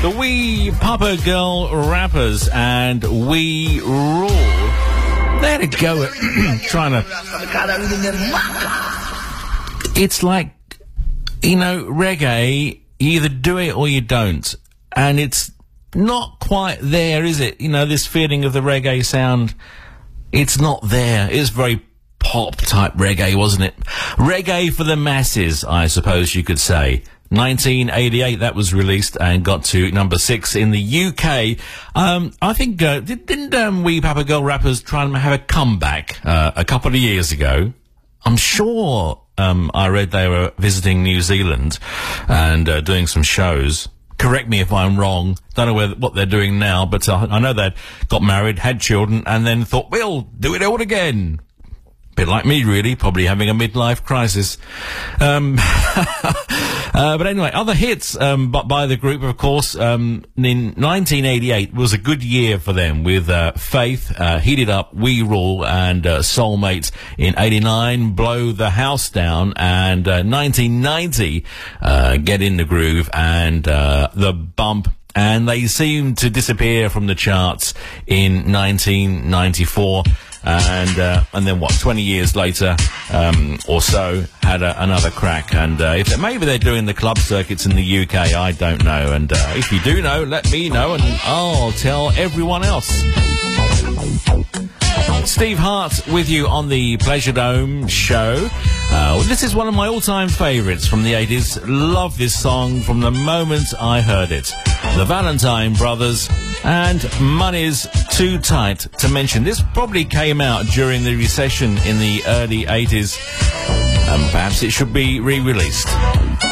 The Wee Papa Girl Rappers and We Rule. They had a go at trying to... It's like, you know, reggae, you either do it or you don't. And it's not quite there, is it? You know, this feeling of the reggae sound, it's not there. It's very pop-type reggae, wasn't it? Reggae for the masses, I suppose you could say. 1988, that was released and got to number 6 in the UK. I think, didn't We Papa Girl Rappers try and have a comeback a couple of years ago? I'm sure I read they were visiting New Zealand and doing some shows. Correct me if I'm wrong. Don't know what they're doing now, but I know they got married, had children, and then thought, we'll do it all again. Bit like me, really, probably having a midlife crisis. But anyway, other hits by the group, of course. In 1988 was a good year for them with Faith, Heat It Up, We Rule, and Soulmates. In 89, Blow the House Down, and 1990, Get in the Groove, and The Bump. And they seemed to disappear from the charts in 1994. And then what, 20 years later, or so, had another crack. And, if maybe they're doing the club circuits in the UK, I don't know. And, if you do know, let me know and I'll tell everyone else. Steve Hart with you on the Pleasure Dome show. This is one of my all-time favourites from the 80s. Love this song from the moment I heard it. The Valentine Brothers and Money's Too Tight to mention. This probably came out during the recession in the early 80s. Perhaps it should be re-released.